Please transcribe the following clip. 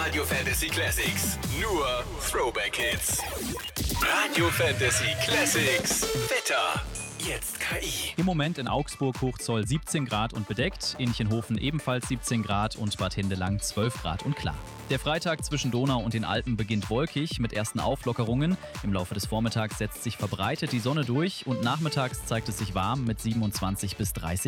Radio Fantasy Classics. Nur Throwback Hits. Radio Fantasy Classics. Wetter. Jetzt KI. Im Moment in Augsburg Hochzoll 17 Grad und bedeckt, in Chenhofen ebenfalls 17 Grad und Bad Hindelang 12 Grad und klar. Der Freitag zwischen Donau und den Alpen beginnt wolkig mit ersten Auflockerungen. Im Laufe des Vormittags setzt sich verbreitet die Sonne durch und nachmittags zeigt es sich warm mit 27 bis 30